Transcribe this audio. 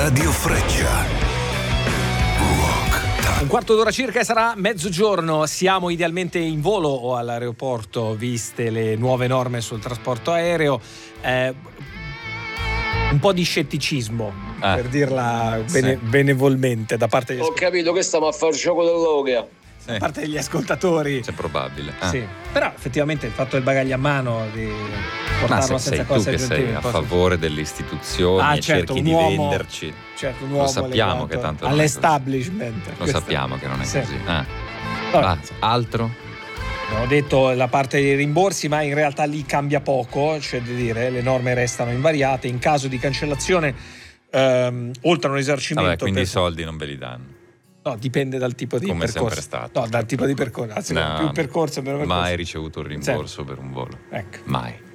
Radio Freccia. Un quarto d'ora circa e sarà mezzogiorno. Siamo idealmente in volo o all'aeroporto, viste le nuove norme sul trasporto aereo. Un po' di scetticismo, per dirla benevolmente, da parte degli Ho capito che stiamo a fare il gioco dell'Oga. da parte degli ascoltatori. C'è probabile. Sì. Però effettivamente il fatto del bagaglio a mano, di Ma portarlo se senza sei tu costi che sei aggiuntivi, a poi- favore delle istituzioni e certo, cerchi un di uomo- venderci, certo, un uomo lo sappiamo legato che tanto non è così. all'establishment. Lo Questo- sappiamo che non è Sì. così. Vabbè. Altro? Ho detto la parte dei rimborsi, ma in realtà lì cambia poco, cioè di dire le norme restano invariate. In caso di cancellazione, oltre a un risarcimento, Vabbè, quindi i soldi non ve li danno. no, dipende dal tipo di Come è sempre percorso. stato. No, dal tipo di percorso. Anzi, No, più percorso, meno percorso. Mai ricevuto un rimborso per un volo. Ecco. Mai.